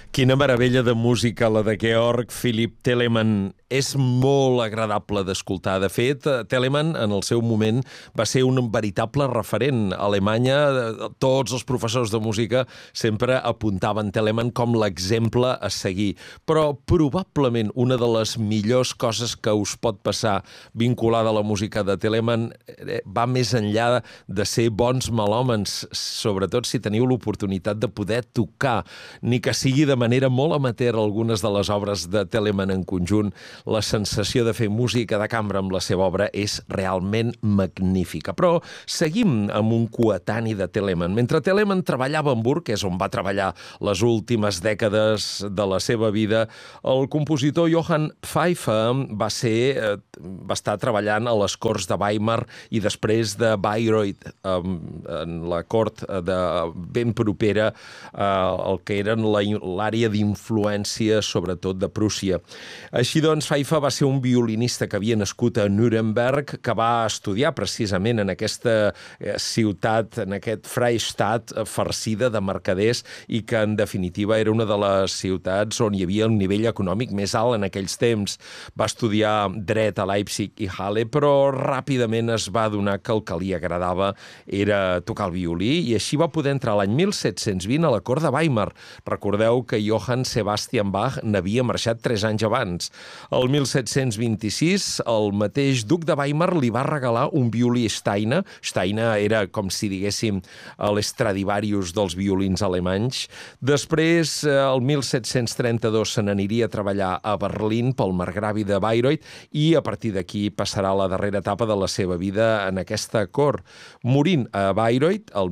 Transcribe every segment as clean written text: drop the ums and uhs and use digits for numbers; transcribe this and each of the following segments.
Quina meravella de música, la de Georg Philipp Telemann. És molt agradable d'escoltar. De fet, Telemann, en el seu moment, va ser un veritable referent. A Alemanya, tots els professors de música sempre apuntaven Telemann com l'exemple a seguir. Però probablement una de les millors coses que us pot passar vinculada a la música de Telemann va més enllà de ser bons melòmens, sobretot si teniu l'oportunitat de poder tocar, ni que sigui de manera molt amateur algunes de les obres de Telemann en conjunt. La sensació de fer música de cambra amb la seva obra és realment magnífica. Però seguim amb un coetani de Telemann. Mentre Telemann treballava a Hamburg, que és on va treballar les últimes dècades de la seva vida, el compositor Johann Pfeiffer va estar treballant a les corts de Weimar i després de Bayreuth, en la cort ben propera al que eren l'àrea d'influència, sobretot de Prússia. Així doncs, Pfeiffer va ser un violinista que havia nascut a Nuremberg, que va estudiar precisament en aquesta ciutat, en aquest Freistaat farcida de mercaders i que, en definitiva, era una de les ciutats on hi havia un nivell econòmic més alt en aquells temps. Va estudiar dret a Leipzig i Halle, però ràpidament es va adonar que el que li agradava era tocar el violí i així va poder entrar l'any 1720 a la cort de Weimar. Recordeu que Johann Sebastian Bach n'havia marxat 3 anys abans. El 1726, el mateix duc de Weimar li va regalar un violí Steiner. Steiner era, com si diguéssim, l'Stradivarius dels violins alemanys. Després, el 1732, se n'aniria a treballar a Berlín pel marcgravi de Bayreuth i a partir d'aquí passarà la darrera etapa de la seva vida en aquesta cort, morint a Bayreuth el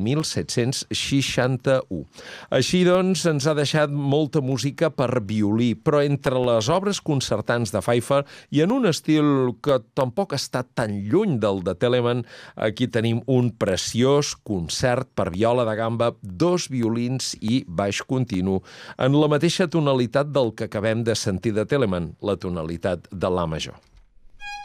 1761. Així doncs, ens ha deixat molta música per violí, però entre les obres concertants de Pfeiffer i en un estil que tampoc està tan lluny del de Telemann, aquí tenim un preciós concert per viola de gamba, 2 violins i baix continu, en la mateixa tonalitat del que acabem de sentir de Telemann, la tonalitat de La major.